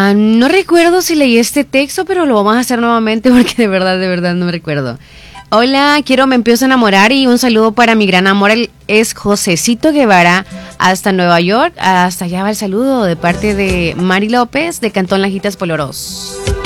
No recuerdo si leí este texto, pero lo vamos a hacer nuevamente porque de verdad no recuerdo. Hola, me empiezo a enamorar y un saludo para mi gran amor, él es Josecito Guevara, hasta Nueva York. Hasta allá va el saludo de parte de Mari López de Cantón Lajitas Polorós.